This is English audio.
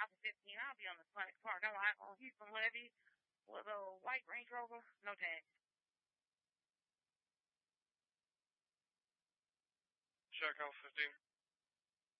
for 15. I'll be on the Sonic parking lot on Houston Levee with a white Range Rover, no tag. Check out 15.